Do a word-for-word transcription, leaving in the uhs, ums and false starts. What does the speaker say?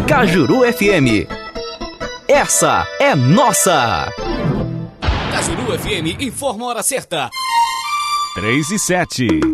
Cajuru F M. Essa é nossa. Cajuru F M informa a hora certa. três e sete.